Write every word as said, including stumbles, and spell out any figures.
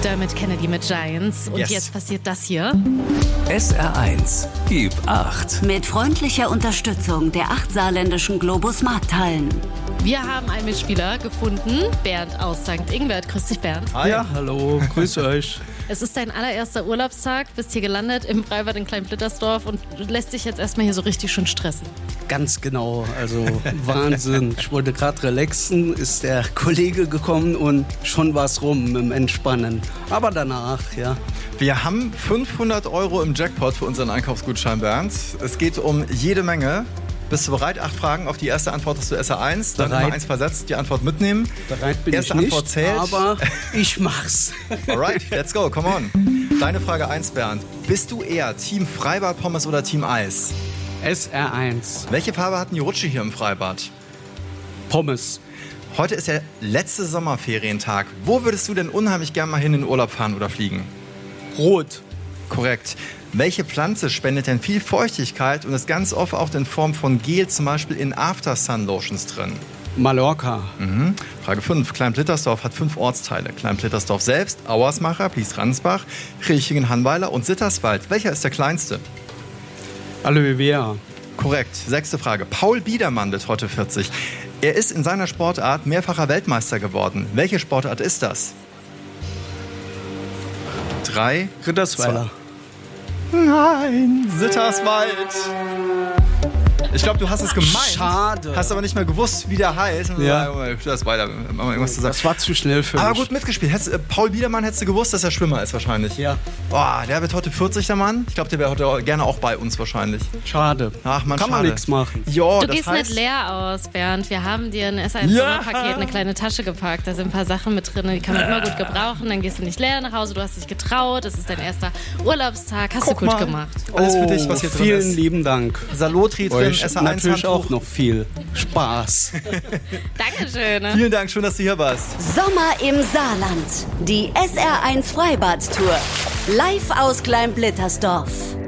Dermot Kennedy mit Giants. Und Yes. jetzt passiert das hier. S R eins, gib acht. Mit freundlicher Unterstützung der acht saarländischen Globus Markthallen. Wir haben einen Mitspieler gefunden, Bernd aus Sankt Ingbert. Grüß dich, Bernd. Hi. Ja, hallo, grüße euch. Es ist dein allererster Urlaubstag, bist hier gelandet im Freibad in Klein-Blittersdorf und du lässt dich jetzt erstmal hier so richtig schön stressen. Ganz genau, also Wahnsinn. Ich wollte gerade relaxen, ist der Kollege gekommen und schon war's rum mit dem Entspannen. Aber danach, ja. Wir haben fünfhundert Euro im Jackpot für unseren Einkaufsgutschein, Bernd. Es geht um jede Menge. Bist du bereit? Acht Fragen. Auf die erste Antwort hast du S R eins. Dann Bereit. immer eins versetzt, die Antwort mitnehmen. Bereit bin Erste ich nicht, Antwort zählt. aber ich mach's. Alright, let's go, come on. Deine Frage eins, Bernd. Bist du eher Team Freibad, Pommes oder Team Eis? S R eins, Welche Farbe hatten die Rutsche hier im Freibad? Pommes. Heute ist der letzte Sommerferientag. Wo würdest du denn unheimlich gern mal hin in den Urlaub fahren oder fliegen? Rot. Korrekt. Welche Pflanze spendet denn viel Feuchtigkeit und ist ganz oft auch in Form von Gel, zum Beispiel in After-Sun-Lotions drin? Mallorca. Mhm. Frage fünf. Klein-Blittersdorf hat fünf Ortsteile. Klein-Blittersdorf selbst, Auersmacher, Blies-Ransbach, Rilchingen-Hannweiler und Sitterswald. Welcher ist der kleinste? Aloe Vera. Korrekt. Sechste Frage. Paul Biedermann wird heute vierzig. Er ist in seiner Sportart mehrfacher Weltmeister geworden. Welche Sportart ist das? Drei. Rittersweiler. Nein, Sitterswald. Ich glaube, du hast es gemeint. Schade. Hast aber nicht mehr gewusst, wie der heißt. Ja. Das weiter. Irgendwas zu sagen. Das war zu schnell für Aber mich. gut mitgespielt. Hättest, äh, Paul Biedermann hättest du gewusst, dass er Schwimmer ist wahrscheinlich. Ja. Boah, der wird heute vierzig, der Mann. Ich glaube, der wäre heute auch gerne auch bei uns wahrscheinlich. Schade. Ach man, Kann man schade. nichts machen. Jo, Du das gehst heißt, nicht leer aus, Bernd. Wir haben dir ein S eins Ja. Sommerpaket, eine kleine Tasche gepackt. Da sind ein paar Sachen mit drin, die kann man immer gut gebrauchen. Dann gehst du nicht leer nach Hause, du hast dich getraut. Es ist dein erster Urlaubstag. Hast Guck du gut mal. gemacht. Alles für dich, was hier drin vielen ist. lieben Dank. Salotri drin, Euch S R eins natürlich Handtuch. auch noch viel Spaß. Dankeschön. Ne? Vielen Dank, schön, dass du hier warst. Sommer im Saarland. Die S R eins Freibad-Tour. Live aus Klein-Blittersdorf.